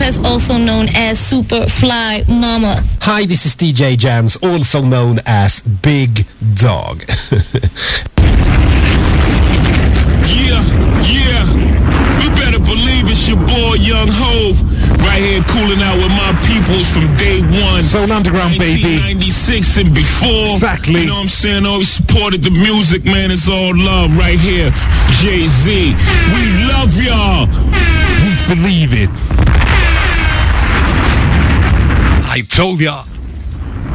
Lopez, also known as Superfly Mama. Hi, this is DJ Jans, also known as Big Dog. Yeah, you better believe it's your boy Young Hove, right here cooling out with my peoples from day one. Soul Underground, baby. 1996 and before. Exactly. You know what I'm saying? Always supported the music, man. It's all love right here. Jay-Z. We love y'all. Please believe it. I told ya.